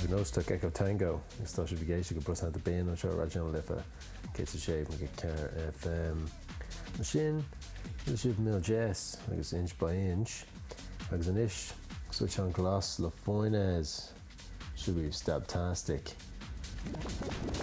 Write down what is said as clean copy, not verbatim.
nóach Echo Tango is tá sé bhgéisi go brosna a béan an seo raidió lifa cé sé me go cear FM na sin sibh mil jazz agus inch by inch agus an isis such an glas le foinez should be stabtastic.